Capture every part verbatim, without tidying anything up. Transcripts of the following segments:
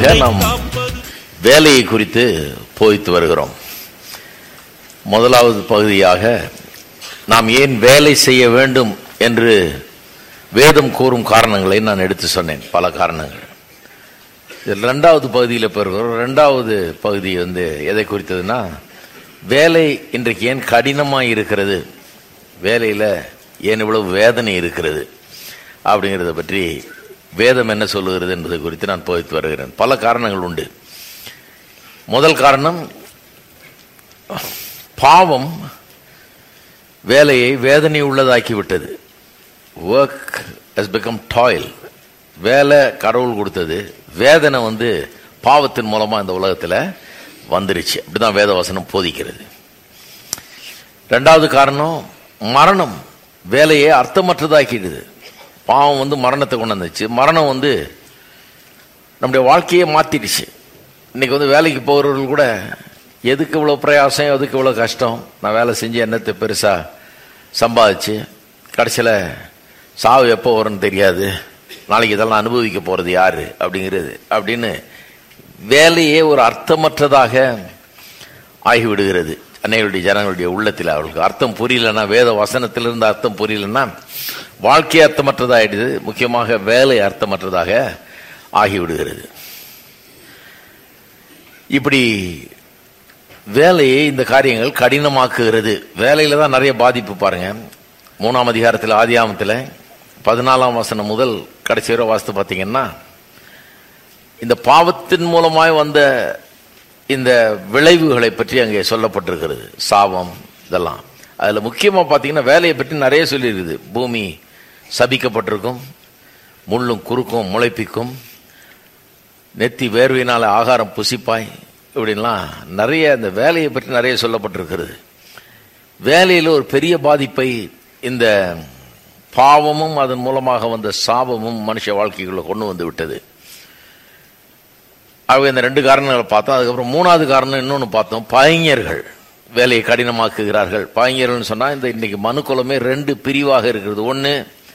நாம் வேலையை குறித்து போதித்து வருகிறோம். முதலாவது பகுதியாக நாம் ஏன் வேலை செய்ய வேண்டும் என்று வேதம் கூறும் காரணங்களை நான் எடுத்து சொன்னேன், பல காரணங்கள். இதில் ரெண்டாவது பகுதியில் பெறுகிறோம். ரெண்டாவது பகுதி வந்து எதை குறித்ததுன்னா, வேலை இன்றைக்கு ஏன் கடினமாக இருக்கிறது, வேலையில் ஏன் இவ்வளவு வேதனை இருக்கிறது அப்படிங்கிறத பற்றி வேதம் என்ன சொல்லுகிறது என்பதை குறித்து நான் போதித்து வருகிறேன். பல காரணங்கள் உண்டு. முதல் காரணம், பாவம் வேலையை வேதனை உள்ளதாக்கி விட்டது. Work has become toil. வேலை கடவுள் கொடுத்தது, வேதனை வந்து பாவத்தின் மூலமா இந்த உலகத்தில் வந்துருச்சு. அப்படிதான் வேத வசனம் போதிக்கிறது. ரெண்டாவது காரணம், மரணம் வேலையை அர்த்தமற்றதாக்கிடுது. பாவம் வந்து மரணத்தை கொண்டு வந்துச்சு. மரணம் வந்து நம்முடைய வாழ்க்கையை மாத்திடுச்சு. இன்னைக்கு வந்து வேலைக்கு போகிறவர்கள் கூட எதுக்கு இவ்வளோ பிரயாசம், எதுக்கு இவ்வளோ கஷ்டம், நான் வேலை செஞ்சு என்னத்தை பெருசாக சம்பாதிச்சு கடைசியில் சாவு எப்போ வரும்னு தெரியாது, நாளைக்கு இதெல்லாம் அனுபவிக்க போகிறது யாரு அப்படிங்கிறது அப்படின்னு வேலையே ஒரு அர்த்தமற்றதாக ஆகிவிடுகிறது அன்னைகளுடைய ஜனங்களுடைய உள்ளத்தில். அவர்களுக்கு அர்த்தம் புரியலன்னா, வேத வசனத்திலிருந்து அர்த்தம் புரியலன்னா வாழ்க்கை அர்த்தமற்றதாகிடுது. முக்கியமாக வேலை அர்த்தமற்றதாக ஆகிவிடுகிறது. இப்படி வேலையை இந்த காரியங்கள் கடினமாக்குகிறது. வேலையில தான் நிறைய பாதிப்பு. பாருங்க, மூணாம் அதிகாரத்தில் ஆதியாகமத்தில் பதினாலாம் வசனம் முதல் கடைசி வரை வாசித்து பார்த்தீங்கன்னா, இந்த பாவத்தின் மூலமாய் வந்த இந்த விளைவுகளை பற்றி அங்கே சொல்லப்பட்டிருக்கிறது. சாபம் இதெல்லாம் அதில் முக்கியமாக பார்த்தீங்கன்னா வேலையை பற்றி நிறைய சொல்லியிருக்குது. பூமி சபிக்கப்பட்டிருக்கும், முள்ளும் குறுக்கும் முளைப்பிக்கும், நெத்தி வேர்வையினால் ஆகாரம் புசிப்பாய், இப்படின்லாம் நிறைய இந்த வேலையை பற்றி நிறைய சொல்லப்பட்டிருக்கிறது. வேலையில் ஒரு பெரிய பாதிப்பை இந்த பாவமும் அதன் மூலமாக வந்த சாபமும் மனுஷ வாழ்க்கைகளை கொண்டு வந்து விட்டது. ஆகவே இந்த ரெண்டு காரணங்களை பார்த்தோம். அதுக்கப்புறம் மூணாவது காரணம் இன்னொன்று பார்த்தோம், பகைஞர்கள் வேலையை கடினமாக்குகிறார்கள். பகைஞர்கள்னு சொன்னால் இந்த இன்னைக்கு மனுக்குலமே ரெண்டு பிரிவாக இருக்கிறது. ஒன்று,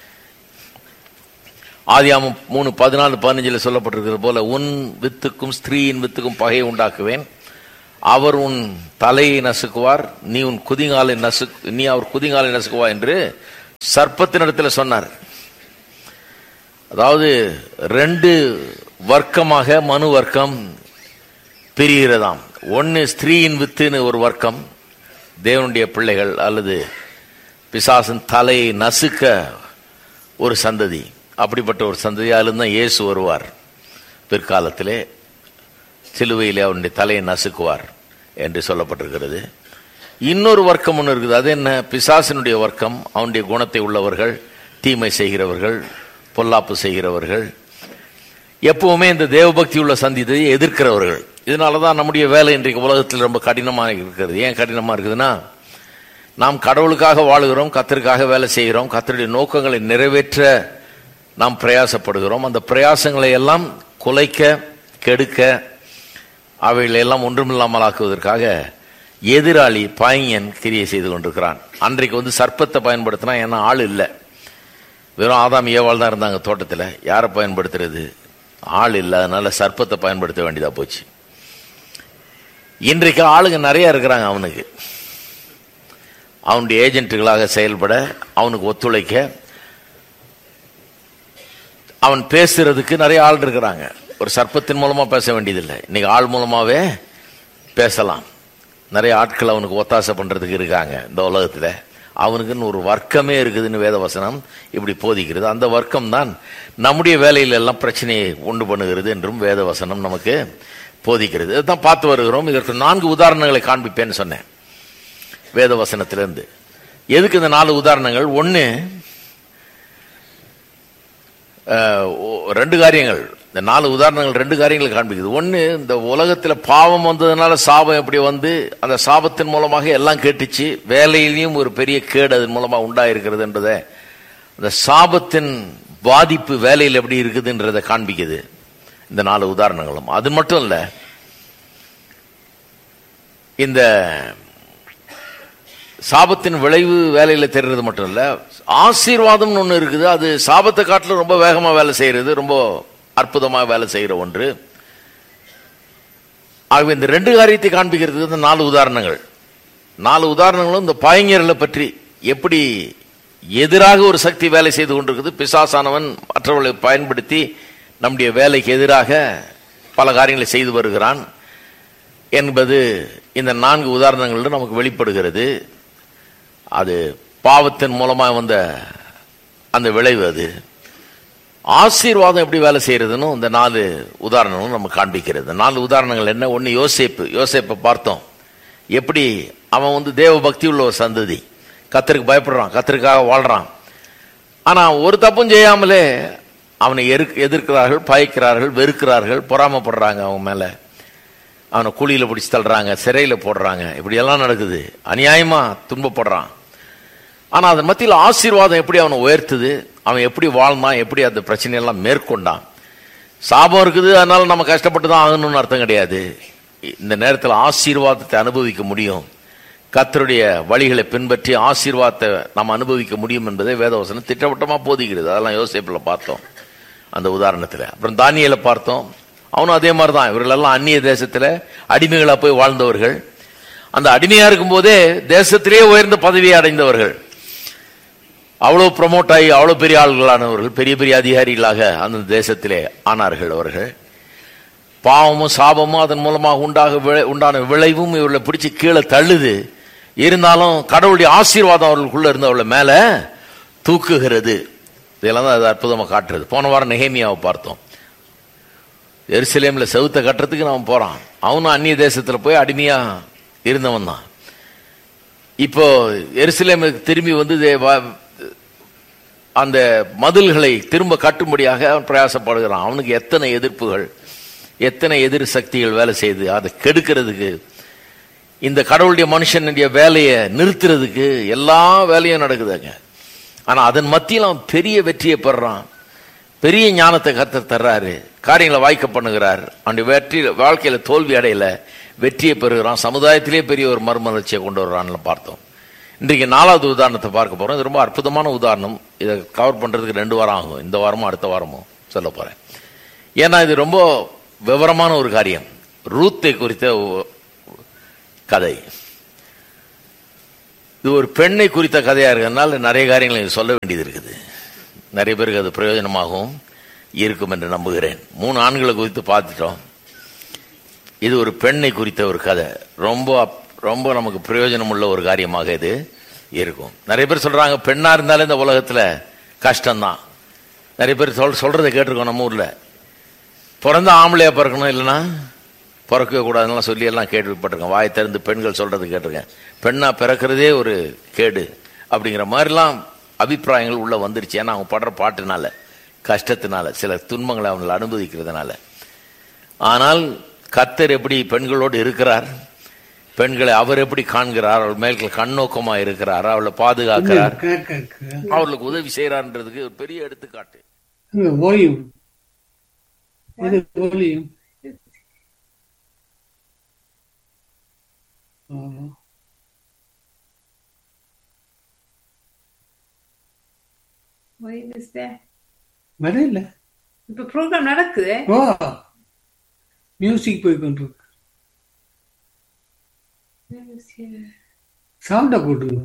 ஆதியாகமம் மூணு பதினாலு பதினஞ்சில் சொல்லப்பட்டிருக்கிறது போல, உன் வித்துக்கும் ஸ்திரீயின் வித்துக்கும் பகையை உண்டாக்குவேன், அவர் உன் தலையை நசுக்குவார், நீ உன் குதிங்காலை நசு நீ அவர் குதிங்காலை நசுக்குவா என்று சர்ப்பத்தினிடத்தில் சொன்னார். அதாவது ரெண்டு வர்க்கமாக மனு வர்க்கம் பிரிகிறதாம். ஒன்று ஸ்திரீயின் வித்துன்னு ஒரு வர்க்கம், தேவனுடைய பிள்ளைகள் அல்லது பிசாசின் தலையை நசுக்க ஒரு சந்ததி. அப்படிப்பட்ட ஒரு சந்ததி, அதிலிருந்து தான் இயேசு வருவார். பிற்காலத்திலே சிலுவையிலே அவனுடைய தலையை நசுக்குவார் என்று சொல்லப்பட்டிருக்கிறது. இன்னொரு வர்க்கம் ஒன்று இருக்குது. அது என்ன? பிசாசினுடைய வர்க்கம். அவனுடைய குணத்தை உள்ளவர்கள், தீமை செய்கிறவர்கள், பொல்லாப்பு செய்கிறவர்கள், எப்பவுமே இந்த தேவபக்தி உள்ள சந்ததியை எதிர்க்கிறவர்கள். இதனால தான் நம்முடைய வேலை இன்றைக்கு உலகத்தில் ரொம்ப கடினமாக இருக்கிறது. ஏன் கடினமாக இருக்குதுன்னா, நாம் கடவுளுக்காக வாழுகிறோம், கர்த்தருக்காக வேலை செய்கிறோம், கர்த்தருடைய நோக்கங்களை நிறைவேற்ற நாம் பிரயாசப்படுகிறோம். அந்த பிரயாசங்களை எல்லாம் குலைக்க, கெடுக்க, அவைகளை எல்லாம் ஒன்றுமில்லாமல் ஆக்குவதற்காக எதிராளி பையன் கிரியை செய்து கொண்டிருக்கிறான். அன்றைக்கு வந்து சர்ப்பத்தை பயன்படுத்தினா, ஏன்னா ஆள் இல்லை, வெறும் ஆதாம் ஏவாள் தான் இருந்தாங்க தோட்டத்தில். யாரை பயன்படுத்துறது? ஆள் இல்லை, அதனால சர்ப்பத்தை பயன்படுத்த வேண்டியதா போச்சு. இன்றைக்கு ஆளுங்க நிறைய இருக்கிறாங்க. அவனுக்கு அவனுடைய ஏஜென்ட்டுகளாக செயல்பட, அவனுக்கு ஒத்துழைக்க, அவன் பேசுறதுக்கு நிறைய ஆள் இருக்கிறாங்க. ஒரு சர்ப்பத்தின் மூலமா பேச வேண்டியதில்லை, இன்னைக்கு ஆள் மூலமாவே பேசலாம். நிறைய ஆட்கள் அவனுக்கு ஒத்தாசை பண்றதுக்கு இருக்காங்க இந்த உலகத்துல. அவனுக்குன்னு ஒரு வர்க்கமே இருக்குதுன்னு வேத வசனம் இப்படி போதிக்கிறது. அந்த வர்க்கம் தான் நம்முடைய வேலையில எல்லாம் பிரச்சனையை உண்டு பண்ணுகிறது என்றும் வேத வசனம் நமக்கு போதிக்கிறது. இதுதான் பார்த்து வருகிறோம். இதற்கு நான்கு உதாரணங்களை காண்பிப்பேன்னு சொன்னேன் வேத வசனத்திலிருந்து. எதுக்கு இந்த நாலு உதாரணங்கள்? ஒன்று, ரெண்டு காரியங்கள். இந்த நாலு உதாரணங்கள் ரெண்டு காரியங்களை காண்பிக்குது. ஒன்று, இந்த உலகத்தில் பாவம் வந்ததுனால சாபம் எப்படி வந்து அந்த சாபத்தின் மூலமாக எல்லாம் கேட்டுச்சு, வேலையிலையும் ஒரு பெரிய கேடு அதன் மூலமாக உண்டாயிருக்கிறது என்றதை, அந்த சாபத்தின் பாதிப்பு வேலையில் எப்படி இருக்குதுன்றதை காண்பிக்குது இந்த நாலு உதாரணங்களும். அது மட்டும் இல்லை, இந்த சாபத்தின் விளைவு வேலையில தெரிகிறது மட்டும் இல்ல, ஆசீர்வாதம்னு ஒண்ணு இருக்குது. அது சாபத்தை காட்டிலும் ரொம்ப வேகமா வேலை செய்யறது, ரொம்ப அற்புதமாக வேலை செய்கிற ஒன்று. ஆகவே இந்த ரெண்டு காரியத்தை காண்பிக்கிறதுக்கு இந்த நாலு உதாரணங்கள் நாலு உதாரணங்களும் இந்த பாயங்கர்களை பற்றி எப்படி எதிராக ஒரு சக்தி வேலை செய்து கொண்டிருக்குது, பிசாசானவன் மற்றவர்களை பயன்படுத்தி நம்முடைய வேலைக்கு எதிராக பல காரியங்களை செய்து வருகிறான் என்பது இந்த நான்கு உதாரணங்களில் நமக்கு வெளிப்படுகிறது. அது பாவத்தின் மூலமாக வந்த அந்த விளைவு. அது ஆசீர்வாதம் எப்படி வேலை செய்யறதுன்னு இந்த நாலு உதாரணங்களும் நம்ம காண்பிக்கிறது. நாலு உதாரணங்கள் என்ன? ஒன்று யோசேப்பு. யோசேப்பை பார்த்தோம். எப்படி அவன் வந்து தேவ பக்தி உள்ள ஒரு சந்ததி, கர்த்தருக்கு பயப்படுறான், கர்த்தருக்காக வாழ்றான். ஆனா ஒரு தப்பும் செய்யாமலே அவனை எதிர்க்கிறார்கள், பயக்கிறார்கள், வெறுக்கிறார்கள், பொறாமப்படுறாங்க அவன் மேல. அவனை கூலியில பிடிச்சி தள்ளுறாங்க, சிறையில போடுறாங்க. இப்படி எல்லாம் நடக்குது. அநியாயமா துன்பப்படுறான். ஆனா அதன் மத்தியில் ஆசீர்வாதம் எப்படி அவனை உயர்த்துது, அவன் எப்படி வாழ்ந்தான், எப்படி அந்த பிரச்சனையெல்லாம் மேற்கொண்டான். சாபம் இருக்குது, அதனால நம்ம கஷ்டப்பட்டு தான் ஆகணும்னு அர்த்தம் கிடையாது. இந்த நேரத்தில் ஆசீர்வாதத்தை அனுபவிக்க முடியும், கர்த்தருடைய வழிகளை பின்பற்றி ஆசீர்வாதத்தை நாம் அனுபவிக்க முடியும் என்பதை வேதவசனம் திட்டவட்டமா போதிக்கிறது. அதெல்லாம் யோசேப்புல பார்த்தோம் அந்த உதாரணத்துல. அப்புறம் தானியேலை பார்த்தோம். அவனும் அதே மாதிரி தான். இவர்களெல்லாம் அந்நிய தேசத்துல அடிமைகளா போய் வாழ்ந்தவர்கள். அந்த அடிமையா இருக்கும் போதே தேசத்திலே உயர்ந்த பதவியை அடைந்தவர்கள், அவ்வளவு ப்ரமோட் ஆகி அவ்வளவு பெரிய ஆள்களானவர்கள், பெரிய பெரிய அதிகாரிகளாக அந்த தேசத்திலே ஆனார்கள் அவர்கள். பாவமும் சாபமும் அதன் மூலமாக உண்டாக உண்டான விளைவும் இவர்களை பிடிச்சி கீழே தள்ளுது. இருந்தாலும் கடவுளுடைய ஆசீர்வாதம் அவர்களுக்குள்ள இருந்து அவளை மேல தூக்குகிறது. இதெல்லாம் தான் அது அற்புதமா காட்டுறது. போன வாரம் நெகேமியாவை பார்த்தோம். எருசலேம்ல செவுத்த கட்டுறதுக்கு அவன் போறான். அவனும் அந்நிய தேசத்துல போய் அடிமையா இருந்தவன் தான். இப்போ எருசலேமுக்கு திரும்பி வந்து அந்த மதில்களை திரும்ப கட்டும்படியாக அவன் பிரயாசப்படுகிறான். அவனுக்கு எத்தனை எதிர்ப்புகள், எத்தனை எதிர் சக்திகள் வேலை செய்து அதை கெடுக்கிறதுக்கு, இந்த கடவுளுடைய மனுஷனுடைய வேலையை நிறுத்துறதுக்கு எல்லா வேலையும் நடக்குதுங்க. ஆனா அதன் மத்தியில் அவன் பெரிய வெற்றியை பெறான். பெரிய ஞானத்தை கர்த்தர் தர்றாரு, காரியங்களை வாய்க்க பண்ணுகிறார். அவனுடைய வெற்றி வாழ்க்கையில தோல்வி அடையல, வெற்றியை பெறுகிறான். சமுதாயத்திலே பெரிய ஒரு மறுமலர்ச்சியை கொண்டு வர்றான்னு பார்த்தோம். இன்றைக்கு நாலாவது உதாரணத்தை பார்க்க போறோம். இது ரொம்ப அற்புதமான உதாரணம். இதை கவர் பண்றதுக்கு ரெண்டு வாரம் ஆகும், இந்த வாரமும் அடுத்த வாரமும் சொல்ல போறேன். ஏன்னா இது ரொம்ப விவரமான ஒரு காரியம். ரூத்தை குறித்த கதை. இது ஒரு பெண்ணை குறித்த கதையா இருக்கிறதுனால நிறைய காரியங்களை சொல்ல வேண்டியது இருக்குது. நிறைய பேருக்கு அது பிரயோஜனமாகவும் இருக்கும் என்று நம்புகிறேன். மூணு ஆண்களை குறித்து பார்த்துட்டோம். இது ஒரு பெண்ணை குறித்த ஒரு கதை. ரொம்ப ரொம்ப நமக்கு பிரயோஜனம் உள்ள ஒரு காரியமாக இது இருக்கும். நிறைய பேர் சொல்றாங்க பெண்ணா இருந்தாலும் இந்த உலகத்துல கஷ்டம்தான். நிறைய பேர் சொல் சொல்றதை கேட்டிருக்கோம். நம்ம ஊர்ல பிறந்த ஆம்பளையா பிறக்கணும், இல்லைன்னா பிறக்கவே கூடாதுன்னு சொல்லி எல்லாம் கேள்விப்பட்டிருக்கேன். வாய் திறந்து பெண்கள் சொல்றது கேட்டிருக்கேன். பெண்ணா பிறக்கிறதே ஒரு கேடு அப்படிங்கிற மாதிரிலாம் அபிப்பிராயங்கள் உள்ள வந்துருச்சு. ஏன்னா அவங்க படுற பாட்டுனால, கஷ்டத்தினால, சில துன்பங்களை அவங்களை அனுபவிக்கிறதுனால. ஆனால் கர்த்தர் எப்படி பெண்களோடு இருக்கிறார், பெண்களை அவர் எப்படி காண்கிறார், அவள் மேல் கண்ணோக்கமா இருக்கிறார், அவளை பாதுகாக்கிறார், அவர்களுக்கு உதவி செய்யறார்ன்றதுக்கு ஒரு பெரிய எடுத்துக்காட்டு. வரல இப்ப ப்ரோக்ராம் நடக்குது. மியூசிக் போய் கொண்டிருக்கு. சவுண்ட போட்டுங்க.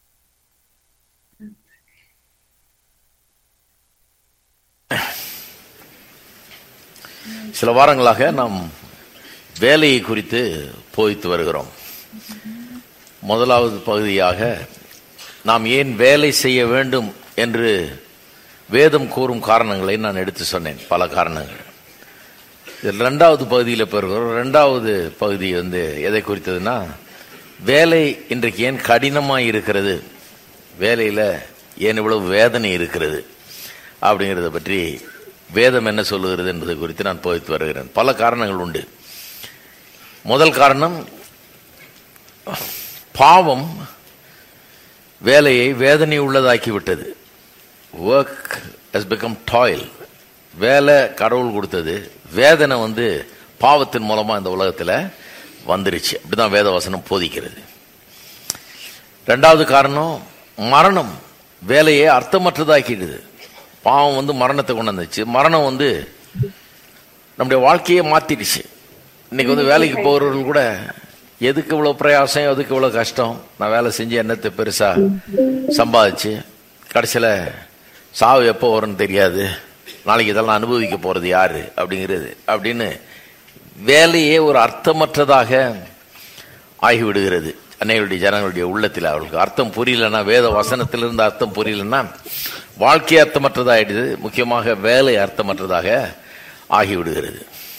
சில வாரங்களாக நாம் வேலையை குறித்து போய்த்து வருகிறோம். முதலாவது பகுதியாக நாம் ஏன் வேலை செய்ய வேண்டும் என்று வேதம் கூறும் காரணங்களை நான் எடுத்து சொன்னேன், பல காரணங்கள். இரண்டாவது பகுதியில் பெறுகிறோம். இரண்டாவது பகுதி வந்து எதை குறித்ததுன்னா, வேலை இன்றைக்கு ஏன் கடினமாக இருக்கிறது, வேலையில் ஏன் இவ்வளவு வேதனை இருக்கிறது அப்படிங்கிறத பற்றி வேதம் என்ன சொல்லுகிறது என்பதை குறித்து நான் போய்த்து வருகிறேன். பல காரணங்கள் உண்டு. முதல் காரணம், பாவம் வேலையை வேதனை உள்ளதாக்கி விட்டது. Work has become toil. வேலை கடவுள் கொடுத்தது, வேதனை வந்து பாவத்தின் மூலமா இந்த உலகத்துல வந்துருச்சு. அப்படிதான் வேதவசனம் போதிக்கிறது. ரெண்டாவது காரணம், மரணம் வேலையை அர்த்தமற்றதாக்கிடுது. பாவம் வந்து மரணத்தை கொண்டு வந்துச்சு. மரணம் வந்து நம்முடைய வாழ்க்கையை மாத்திடுச்சு. இன்னைக்கு வந்து வேலைக்கு போகிறவர்கள் கூட எதுக்கு இவ்வளவு பிரயாசம், எதுக்கு இவ்வளவு கஷ்டம், நான் வேலை செஞ்சு என்னத்தை பெருசா சம்பாதிச்சு கடைசியில சாவு எப்போ வரும்னு தெரியாது, நாளைக்கு இதெல்லாம் அனுபவிக்க போறது யாரு அப்படிங்கிறது அப்படின்னு வேலையே ஒரு அர்த்தமற்றதாக ஆகிவிடுகிறது அன்னைகளுடைய ஜனங்களுடைய உள்ளத்தில். அவர்களுக்கு அர்த்தம் புரியலன்னா, வேத வசனத்திலிருந்து அர்த்தம் புரியலன்னா வாழ்க்கை அர்த்தமற்றதாகிடுது, முக்கியமாக வேலை அர்த்தமற்றதாக ஆகிவிடுகிறது.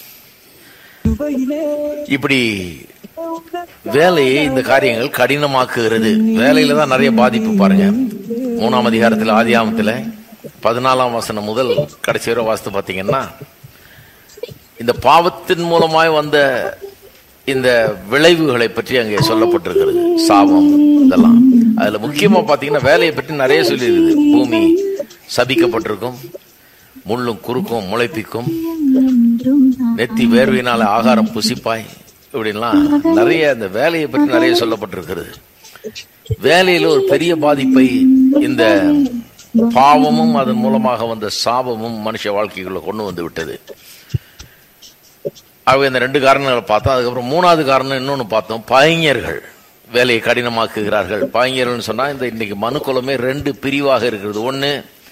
இப்படி வேலையை இந்த காரியங்கள் கடினமாக்குகிறது. வேலையில தான் நிறைய பாதிப்பு. பாருங்க, மூணாம் அதிகாரத்தில் ஆதியாகமத்துல பதினாலாம் வசனம் முதல் கடைசி வரை வாசித்து பார்த்தீங்கன்னா இந்த பாவத்தின் மூலமாய் வந்த இந்த விளைவுகளை பற்றி அங்கே சொல்லப்பட்டிருக்கிறது. சாபம் இதெல்லாம் அதுல முக்கியமா பாத்தீங்கன்னா வேலையை பற்றி நிறைய சொல்லியிருக்குது. பூமி சபிக்கப்பட்டிருக்கும், முள்ளும் குறுக்கும் முளைப்பிக்கும், நெத்தி வேர்வையினால ஆகாரம் புசிப்பாய், இப்படின்லாம் நிறைய இந்த வேலையை பற்றி நிறைய சொல்லப்பட்டிருக்கிறது. வேலையில ஒரு பெரிய பாதிப்பை இந்த பாவமும் அதன் மூலமாக வந்த சாபமும் மனுஷ வாழ்க்கைக்குள்ள கொண்டு வந்து விட்டது. ஆகவே இந்த ரெண்டு காரணங்களை பார்த்தோம். அதுக்கப்புறம் மூணாவது காரணம் இன்னொன்னு பார்த்தோம், பகைஞர்கள் வேலையை கடினமாக்குகிறார்கள். பகைஞர்கள் சொன்னா இந்த இன்னைக்கு மனுக்குலமே ரெண்டு பிரிவாக இருக்கிறது. ஒன்னு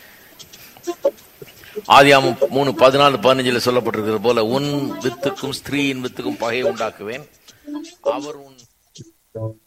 ஆதியாகமம் மூணு பதினாலு பதினஞ்சுல சொல்லப்பட்டிருக்கிறது போல, உன் வித்துக்கும் ஸ்திரீயின் வித்துக்கும் பகையை உண்டாக்குவேன், அவர் உன்